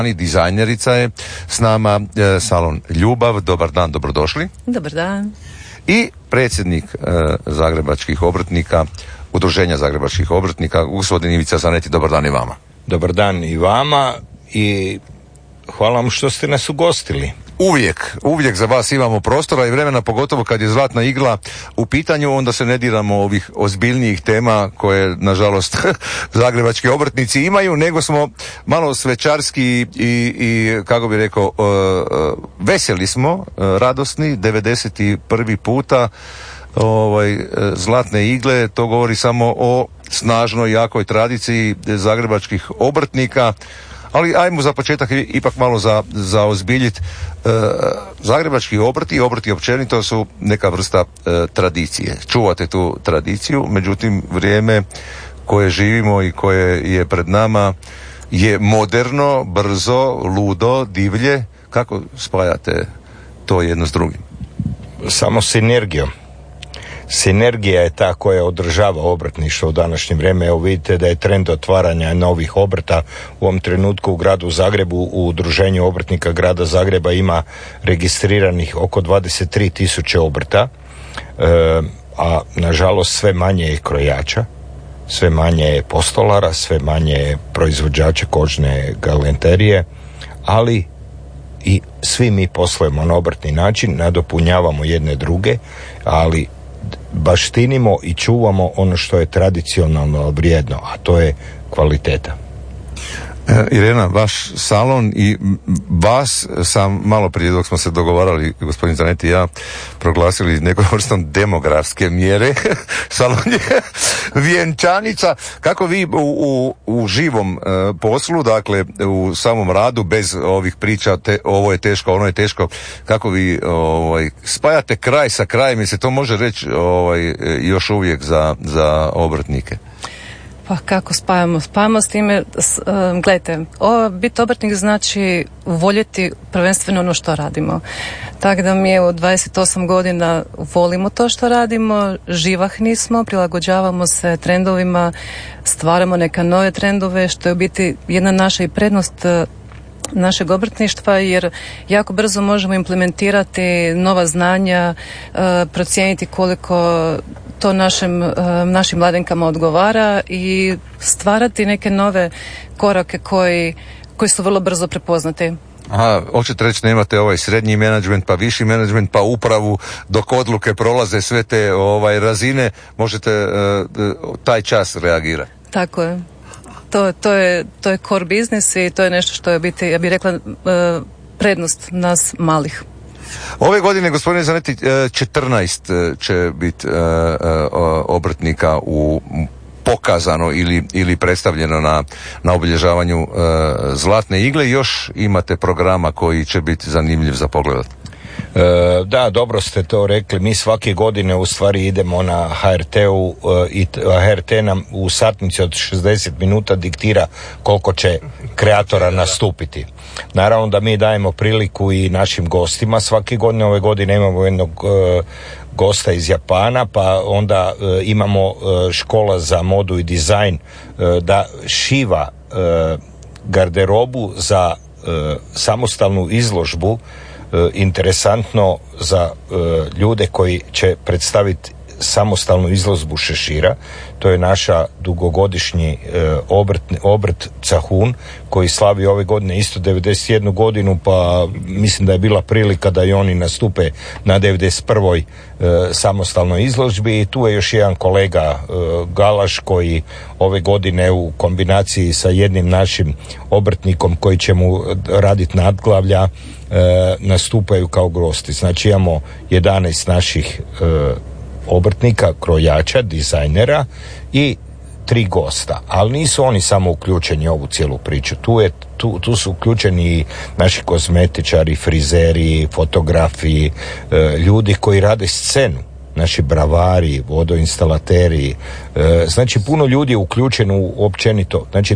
Dizajnerica je s nama, salon Ljubav. Dobar dan, dobrodošli. Dobar dan. I predsjednik zagrebačkih obrtnika, Udruženja zagrebačkih obrtnika, gospodin Ivica Zanetti. Dobar dan i vama. Dobar dan i vama i hvala vam što ste nas ugostili. Uvijek za vas imamo prostora i vremena, pogotovo kad je Zlatna igla u pitanju, onda se ne diramo ovih ozbiljnijih tema koje, nažalost, zagrebački obrtnici imaju, nego smo malo svečarski i kako bi rekao, veseli smo, radosni, 91. puta Zlatne igle. To govori samo o snažnoj, jakoj tradiciji zagrebačkih obrtnika. Ali ajmo za početak ipak malo za ozbiljit. Zagrebački obrti i obrti općenito su neka vrsta tradicije. Čuvate tu tradiciju, međutim vrijeme koje živimo i koje je pred nama je moderno, brzo, ludo, divlje. Kako spajate to jedno s drugim? Samo sinergijom. Sinergija je ta koja održava obrtništvo u današnje vrijeme. Evo vidite da je trend otvaranja novih obrta. U ovom trenutku u gradu Zagrebu, u Udruženju obrtnika grada Zagreba ima registriranih oko 23.000 obrta, a nažalost sve manje je krojača, sve manje je postolara, sve manje je proizvođača kožne galanterije, ali i svi mi poslujemo na obrtni način, nadopunjavamo jedne druge, ali baštinimo i čuvamo ono što je tradicionalno vrijedno, a to je kvaliteta. Irena, vaš salon i vas sam malo prije dok smo se dogovarali, gospodin Zanetti i ja, proglasili nekom vrstom demografske mjere. Salon je vjenčanica. Kako vi u živom poslu, dakle u samom radu, bez ovih priča ovo je teško, ono je teško, kako vi spajate kraj sa krajem, i se to može reći još uvijek za obrtnike? Pa kako spajamo? Spajamo s time, gledajte, biti obrtnik znači voljeti prvenstveno ono što radimo. Tako da mi u 28 godina volimo to što radimo, živahni smo, prilagođavamo se trendovima, stvaramo neke nove trendove, što je u biti jedna naša i prednost našeg obrtništva, jer jako brzo možemo implementirati nova znanja, procijeniti koliko to našim mladenkama odgovara i stvarati neke nove korake koji su vrlo brzo prepoznati. Aha, hoćete reći, nemate srednji menadžment, pa viši menadžment, pa upravu, dok odluke prolaze sve te razine, možete taj čas reagirati. Tako je. To je core business i to je nešto što je biti, ja bih rekla, prednost nas malih. Ove godine, gospodine Zanetti, 14 će biti obrtnika pokazano ili predstavljeno na obilježavanju Zlatne igle. Još imate programa koji će biti zanimljiv za pogledat? Da, dobro ste to rekli. Mi svake godine u stvari idemo na HRT-u i HRT nam u satnici od 60 minuta diktira koliko će kreatora nastupiti. Naravno da mi dajemo priliku i našim gostima. Svake godine, ove godine imamo jednog gosta iz Japana, pa onda imamo škola za modu i dizajn da šiva garderobu za samostalnu izložbu. Interesantno za ljude koji će predstaviti samostalnu izložbu šešira. To je naša dugogodišnji obrt Cahun, koji slavi ove godine isto 91 godinu, pa mislim da je bila prilika da i oni nastupe na 91. samostalnoj izložbi. I tu je još jedan kolega Galaš, koji ove godine u kombinaciji sa jednim našim obrtnikom koji će mu raditi nadglavlja nastupaju kao gosti. Znači imamo 11 naših obrtnika, krojača, dizajnera i 3 gosta, ali nisu oni samo uključeni u ovu cijelu priču. Tu su uključeni i naši kozmetičari, frizeri, fotografi, ljudi koji rade scenu, naši bravari, vodoinstalateri, znači puno ljudi je uključeno u općenito. Znači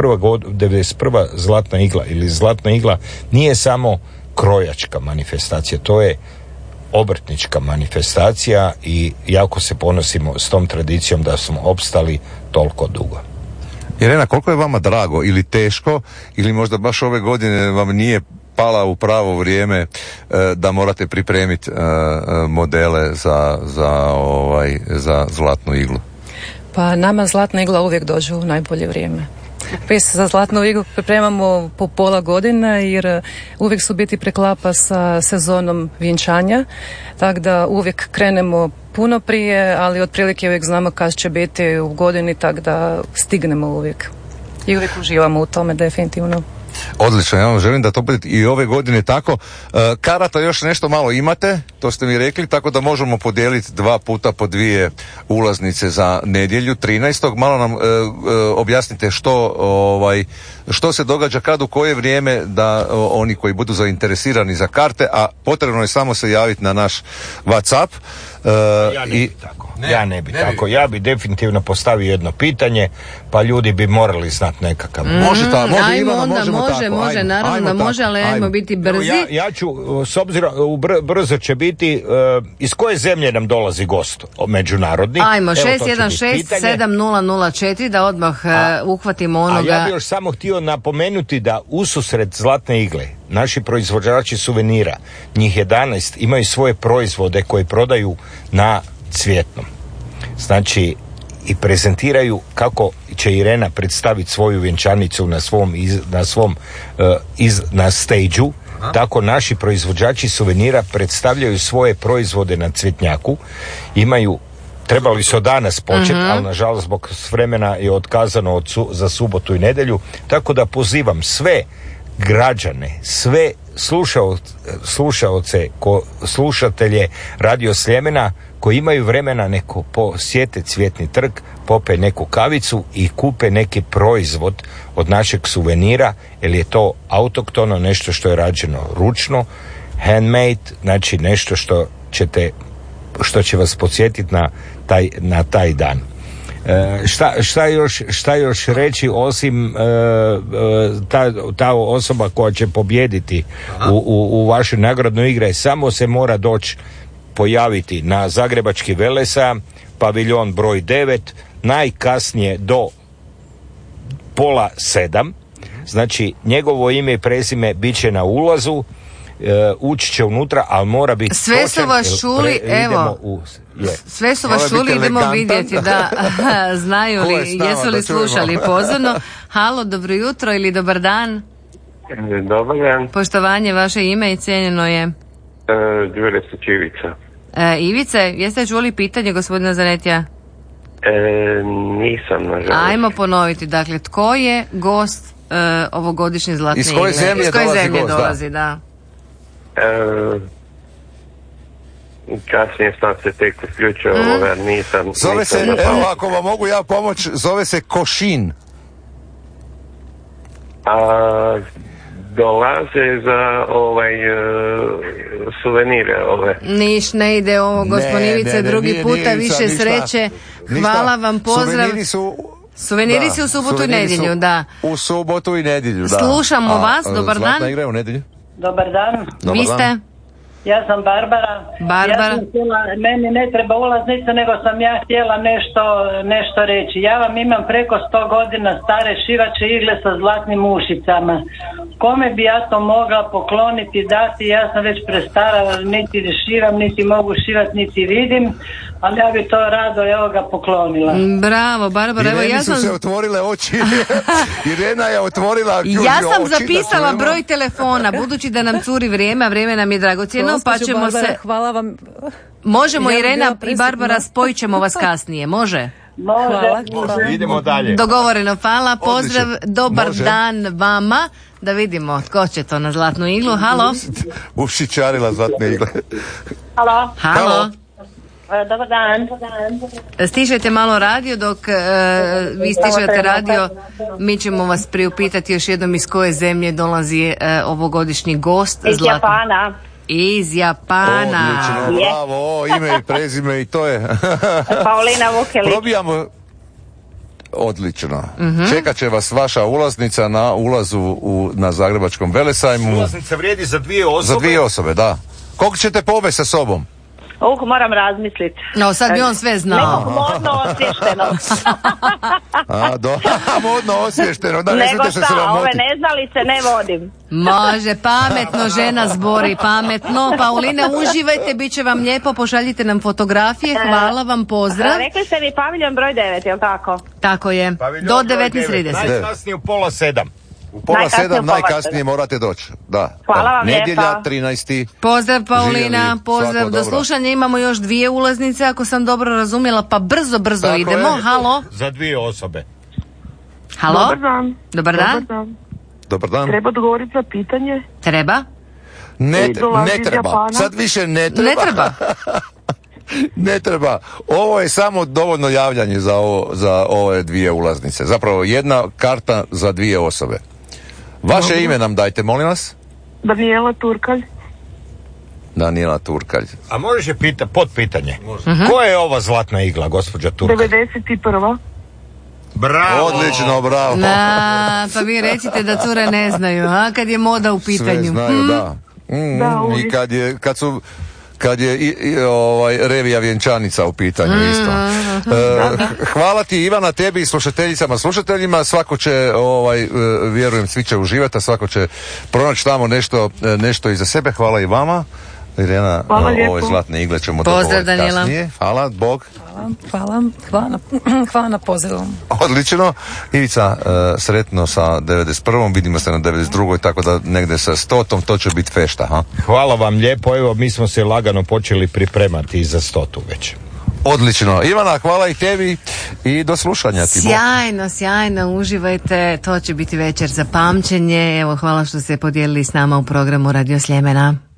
91. Zlatna igla ili Zlatna igla nije samo krojačka manifestacija, to je obrtnička manifestacija i jako se ponosimo s tom tradicijom da smo opstali toliko dugo. Irena, koliko je vama drago ili teško, ili možda baš ove godine vam nije pala u pravo vrijeme da morate pripremiti modele za Zlatnu iglu? Pa nama Zlatna igla uvijek dođe u najbolje vrijeme. Mi se za Zlatnu iglu pripremamo po pola godine jer uvijek su biti preklapa sa sezonom vjenčanja, tako da uvijek krenemo puno prije, ali otprilike uvijek znamo kad će biti u godini, tako da stignemo uvijek. I uvijek uživamo u tome, definitivno. Odlično, ja vam želim da to bude i ove godine tako. Karata još nešto malo imate, to ste mi rekli, tako da možemo podijeliti 2 puta po 2 ulaznice za nedjelju 13. Malo nam objasnite što se događa, kad, u koje vrijeme, da oni koji budu zainteresirani za karte, a potrebno je samo se javiti na naš WhatsApp. Ja ne bi tako. Ja bi definitivno postavio jedno pitanje, pa ljudi bi morali znati nekakav. Može, naravno da može, ali ajmo biti brzi. Ja ću, s obzirom, brzo će biti, iz koje zemlje nam dolazi gost međunarodni? Ajmo, 616-7004, da odmah uhvatimo onoga. A ja bi još samo htio napomenuti da ususret Zlatne igle naši proizvođači suvenira, njih 11, imaju svoje proizvode koje prodaju na Cvjetnom. Znači, i prezentiraju kako će Irena predstaviti svoju vjenčanicu na stage-u, tako naši proizvođači suvenira predstavljaju svoje proizvode na Cvjetnjaku. Trebali su danas početi, ali nažalost zbog vremena je otkazano za subotu i nedjelju, tako da pozivam sve građane, sve slušatelje Radio Sljemena koji imaju vremena, neko posjete Cvjetni trg, pope neku kavicu i kupe neki proizvod od našeg suvenira, jer je to autoktono, nešto što je rađeno ručno, handmade, znači nešto što će vas podsjetiti na taj dan. Šta još reći, osim ta osoba koja će pobijediti u vašoj nagradnoj igri, samo se mora doći pojaviti na Zagrebački velesajam, paviljon broj 9, najkasnije do 6:30. Znači, njegovo ime i prezime bit će na ulazu, ući će unutra, ali mora biti sve su vas čuli, evo, sve su vas čuli, idemo vidjeti da znaju li, jesu li slušali pozorno. Halo, dobro jutro ili dobar dan. Dobar dan. Poštovanje, vaše ime i cijenjeno je? Đure Ivica. Ivice, jeste čuli pitanje gospodina Zanetija? Nisam, nažalost. Ajmo ponoviti, dakle, tko je gost ovogodišnje Zlatne igle? Iz koje zemlje dolazi, da. Kasnije sam se tek uključio, nisam. Zove se, evo, ako vam mogu ja pomoći, zove se Košin. Dolaze za suvenire ove. Niš ne ide ovo, gospodin Ivice, drugi puta više sreće. Hvala vam, pozdrav. Suveniri su u subotu i nedjelju, da. U subotu i nedjelju, da. Slušamo vas, dobar dan. Zlatna igra u nedjelju. Dobar dan. Vi ste? Ja sam Barbara. Ja sam htjela, meni ne treba ulaznica, nego sam ja htjela nešto reći. Ja vam imam preko 100 godina stare šivače igle sa zlatnim ušicama. Kome bi ja to mogla pokloniti, dati? Ja sam već prestara, niti šivam, niti mogu šivati, niti vidim, ali ja bi to rado poklonila. Bravo, Barbara. Ireni su se otvorile oči. Irena je otvorila. Ja sam zapisala broj telefona, budući da nam curi vrijeme, a vrijeme nam je dragocjeno, pa ćemo Barbara, se... hvala vam. Možemo, Irena i Barbara, spojit ćemo vas kasnije, može? Može. Idemo dalje. Dogovoreno, hvala, pozdrav, dobar Može. dan vama. Da vidimo tko će to na Zlatnu iglu. Halo? Ušičarila Zlatne igle. Halo? Dobar dan. Stišajte malo radio, dok vi stišate radio, mi ćemo vas priupitati još jednom iz koje zemlje dolazi ovogodišnji gost. Iz Japana. Iz Japana. Odlično, bravo, ime i prezime i to je. Paulina Vukelić. Probijamo. Odlično. Čekat će vas vaša ulaznica na ulazu na Zagrebačkom velesajmu. Ulaznica vrijedi za 2 osobe. Za 2 osobe, da. Koliko ćete povesti sa sobom? Moram razmisliti. No, sad bi on sve znao. Nekog modno osvješteno. Modno osvješteno. Da, nego šta, ove neznalice ne vodim. Može, pametno žena zbori, pametno. Paulina, uživajte, bit će vam lijepo, pošaljite nam fotografije, hvala vam, pozdrav. Rekli ste mi paviljon broj 9, je li tako? Tako je, paviljon do 19:30. Najkasnije u 6:30. U 6:30 najkasnije morate doći. Da. Hvala vam lijepa. Nedjelja, 13. Pozdrav Paulina, Živjeli, pozdrav do slušanja. Imamo još 2 ulaznice, ako sam dobro razumjela, pa brzo tako idemo. Je. Halo? Za 2 osobe. Halo? Dobar dan. Dobar dan. Dobar dan. Treba odgovoriti na pitanje? Treba? Ne treba. Sad više ne treba. Ne treba. Ne treba. Ovo je samo dovoljno javljanje za ove 2 ulaznice. Zapravo 1 karta za 2 osobe. Vaše ime nam dajte, molim vas. Daniela Turkalj. Daniela Turkalj. A možeš je pitanje? Koja je ova zlatna igla, gospođa Turkalj? 91. Bravo! Odlično, bravo. Pa vi recite da cure ne znaju, a kad je moda u pitanju. Sve znaju, da. I kad je revija vjenčanica u pitanju isto. Hvala ti, Ivana, tebi i slušateljicama, slušateljima. Svako će, vjerujem, svi će uživati, a svako će pronaći tamo nešto iza sebe. Hvala i vama. Irena, ove zlatne igle ćemo dogovoriti kasnije. Hvala, Bog. Hvala na pozivu. Odlično. Ivica, sretno sa 91. Vidimo se na 92. Tako da negdje sa 100. To će biti fešta. Ha? Hvala vam lijepo. Evo, mi smo se lagano počeli pripremati i za 100. već. Odlično. Ivana, hvala i tebi i do slušanja ti. Sjajno, uživajte. To će biti večer za pamćenje. Evo, hvala što ste podijelili s nama u programu Radio Sljemena.